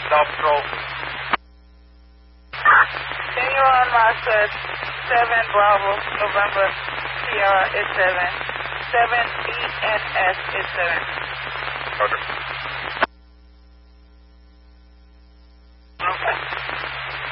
South Patrol. Daniel on Master 7 Bravo, November, Sierra is 7. 7 ENS is 7. Roger.